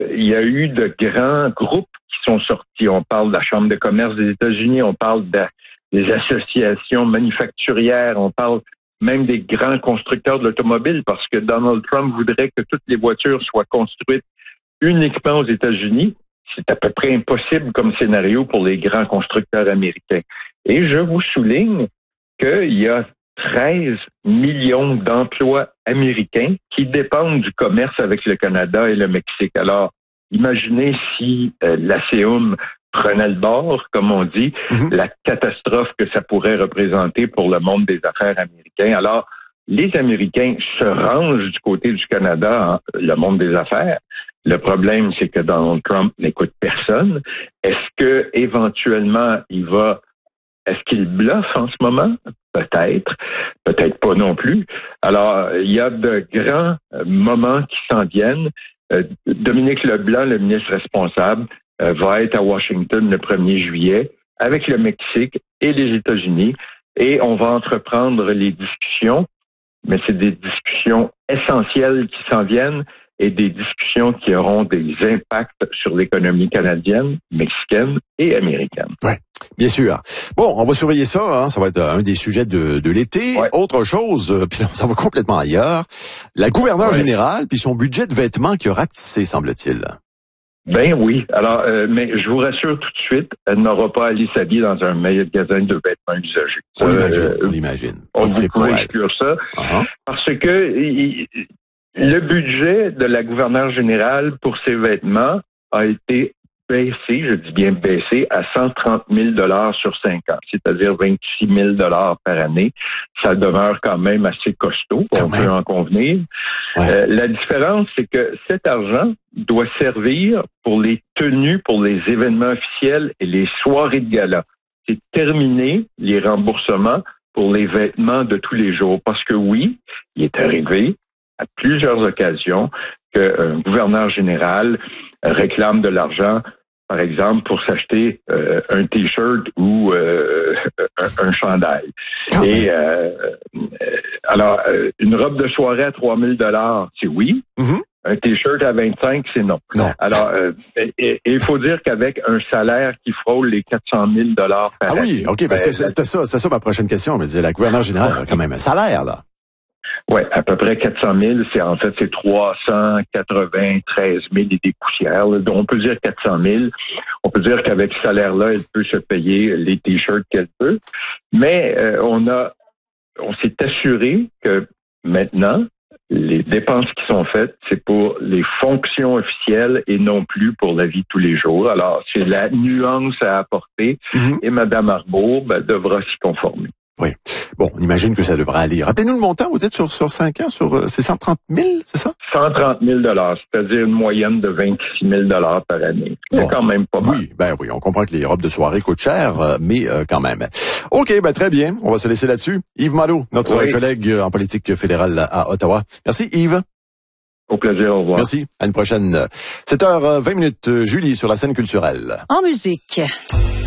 il y a eu de grands groupes qui sont sortis. On parle de la Chambre de commerce des États-Unis, on parle des associations manufacturières, on parle même des grands constructeurs de l'automobile, parce que Donald Trump voudrait que toutes les voitures soient construites uniquement aux États-Unis. C'est à peu près impossible comme scénario pour les grands constructeurs américains. Et je vous souligne qu'il y a 13 millions d'emplois américains qui dépendent du commerce avec le Canada et le Mexique. Alors, imaginez si l'ASEAN prenait le bord, comme on dit, la catastrophe que ça pourrait représenter pour le monde des affaires américain. Alors, les Américains se rangent du côté du Canada, le monde des affaires. Le problème, c'est que Donald Trump n'écoute personne. Est-ce que éventuellement est-ce qu'il bluffe en ce moment? Peut-être. Peut-être pas non plus. Alors, il y a de grands moments qui s'en viennent. Dominique Leblanc, le ministre responsable, va être à Washington le 1er juillet avec le Mexique et les États-Unis et on va entreprendre les discussions, mais c'est des discussions essentielles qui s'en viennent et des discussions qui auront des impacts sur l'économie canadienne, mexicaine et américaine. Ouais, bien sûr. Bon, on va surveiller ça, hein, ça va être un des sujets de l'été. Ouais. Autre chose, puis là, ça va complètement ailleurs. La gouverneure générale, puis son budget de vêtements qui a rapetissé, semble-t-il. Ben oui. Alors, mais je vous rassure tout de suite, elle n'aura pas à aller s'habiller dans un magasin de vêtements usagés. On l'imagine. On ne peut pas exclure ça. Parce que le budget de la gouverneure générale pour ses vêtements a été baissé, je dis bien baissé, à 130 000 $ sur 5 ans, c'est-à-dire 26 000 $ par année. Ça demeure quand même assez costaud, on peut en convenir. Ouais. La différence, c'est que cet argent doit servir pour les tenues, pour les événements officiels et les soirées de gala. C'est terminé, les remboursements pour les vêtements de tous les jours. Parce que oui, il est arrivé à plusieurs occasions qu'un gouverneur général réclame de l'argent, par exemple, pour s'acheter un T-shirt ou un chandail. Et alors, une robe de soirée à 3 000 $, c'est oui. Un T-shirt à 25, c'est non. Alors, il faut dire qu'avec un salaire qui frôle les 400 000 $ par année. Ah oui, OK, c'était ça ma prochaine question. Mais la gouverneure générale a quand même un salaire, là. Oui, à peu près 400 000, c'est 393 000 et des poussières. Là. Donc, on peut dire 400 000. On peut dire qu'avec ce salaire-là, elle peut se payer les T-shirts qu'elle peut. Mais on s'est assuré que maintenant, les dépenses qui sont faites, c'est pour les fonctions officielles et non plus pour la vie de tous les jours. Alors, c'est la nuance à apporter et Mme Arbour devra s'y conformer. Oui. Bon, on imagine que ça devrait aller. Rappelez-nous le montant, peut-être sur 5 ans, c'est 130 000, c'est ça? 130 000 $, c'est-à-dire une moyenne de 26 000 $ par année. C'est quand même pas mal. Oui, on comprend que les robes de soirée coûtent cher, mais quand même. OK, très bien. On va se laisser là-dessus. Yves Malo, notre collègue en politique fédérale à Ottawa. Merci, Yves. Au plaisir, au revoir. Merci. À une prochaine. 7h20, Julie, sur la scène culturelle. En musique.